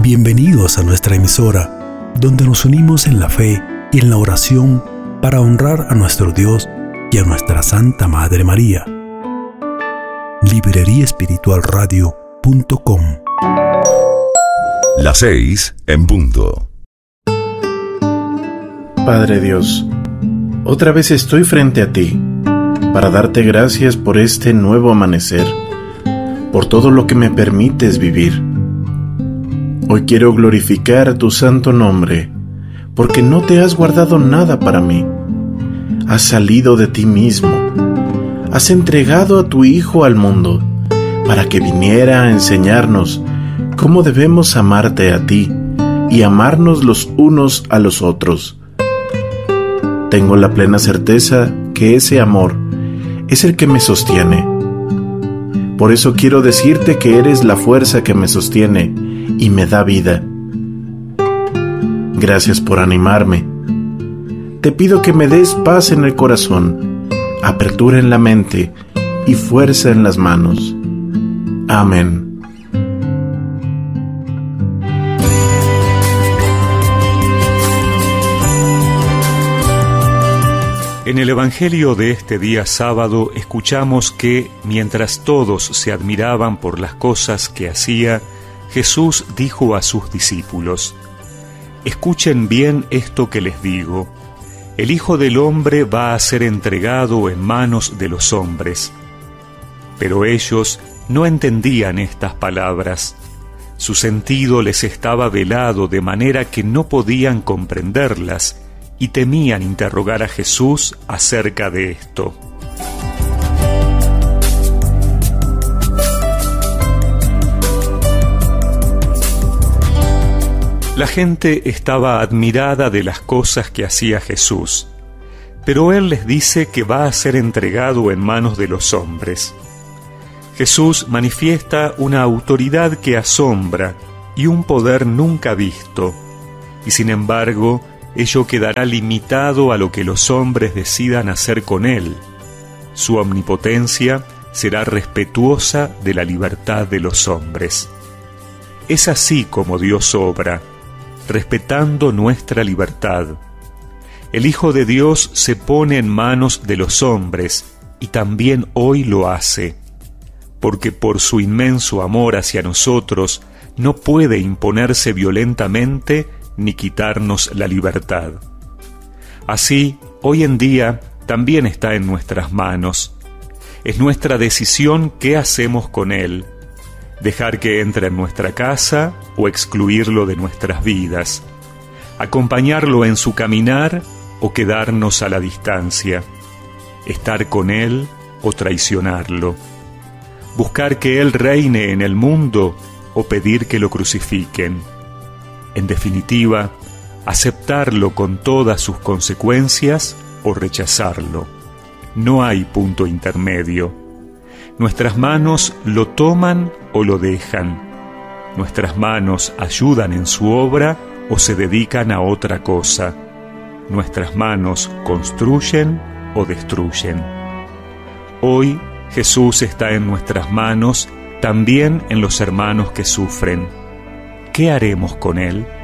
Bienvenidos a nuestra emisora, donde nos unimos en la fe y en la oración para honrar a nuestro Dios y a nuestra Santa Madre María. libreriaespiritualradio.com. Las 6 en punto. Padre Dios, otra vez estoy frente a ti para darte gracias por este nuevo amanecer, por todo lo que me permites vivir. Hoy quiero glorificar tu santo nombre, porque no te has guardado nada para mí. Has salido de ti mismo, has entregado a tu Hijo al mundo, para que viniera a enseñarnos cómo debemos amarte a ti y amarnos los unos a los otros. Tengo la plena certeza que ese amor es el que me sostiene. Por eso quiero decirte que eres la fuerza que me sostiene y me da vida. Gracias por animarme. Te pido que me des paz en el corazón, apertura en la mente y fuerza en las manos. Amén. En el Evangelio de este día sábado escuchamos que, mientras todos se admiraban por las cosas que hacía, Jesús dijo a sus discípulos: «Escuchen bien esto que les digo. El Hijo del Hombre va a ser entregado en manos de los hombres». Pero ellos no entendían estas palabras. Su sentido les estaba velado de manera que no podían comprenderlas y temían interrogar a Jesús acerca de esto. La gente estaba admirada de las cosas que hacía Jesús, pero Él les dice que va a ser entregado en manos de los hombres. Jesús manifiesta una autoridad que asombra y un poder nunca visto, y sin embargo, ello quedará limitado a lo que los hombres decidan hacer con Él. Su omnipotencia será respetuosa de la libertad de los hombres. Es así como Dios obra, respetando nuestra libertad. El Hijo de Dios se pone en manos de los hombres y también hoy lo hace, porque por su inmenso amor hacia nosotros no puede imponerse violentamente ni quitarnos la libertad. Así, hoy en día también está en nuestras manos. Es nuestra decisión qué hacemos con Él, dejar que entre en nuestra casa o excluirlo de nuestras vidas, acompañarlo en su caminar o quedarnos a la distancia, estar con Él o traicionarlo, buscar que Él reine en el mundo o pedir que lo crucifiquen. En definitiva, aceptarlo con todas sus consecuencias o rechazarlo. No hay punto intermedio. Nuestras manos lo toman o lo dejan. Nuestras manos ayudan en su obra o se dedican a otra cosa. Nuestras manos construyen o destruyen. Hoy Jesús está en nuestras manos, también en los hermanos que sufren. ¿Qué haremos con Él?